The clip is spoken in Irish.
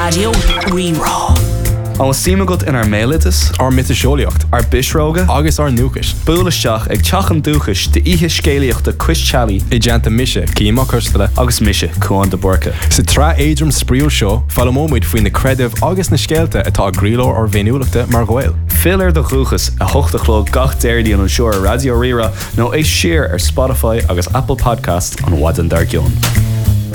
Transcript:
Radio Rerá. An síime go in ar mélitas, ar mitiseolaíocht, ar bisróga, agus ar núchas. Búlaisteach ag teachan dúchas de ihe scéalaíochta Chris Challey I deanta mise, címa chustala. agus mise Cuan de Borca. Sa trá éidrim spríúil seo, fallamóid faoin na credibh agus na scéalta atá gríló ar bhéiniúlachta mar ghail. Filar de chuchas a hochtachló gach déirdíon an seoir Radio Rira nó é siar ar Spotify agus Apple Podcast an Wadan Dar Gion.